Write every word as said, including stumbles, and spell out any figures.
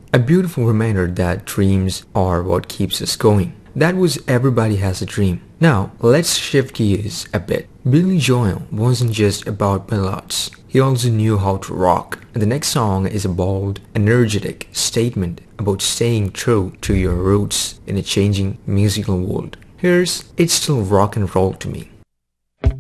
A beautiful reminder that dreams are what keeps us going. That was Everybody Has a Dream. Now, let's shift gears a bit. Billy Joel wasn't just about ballads. He also knew how to rock. And the next song is a bold, energetic statement about staying true to your roots in a changing musical world. Here's It's Still Rock and Roll to Me.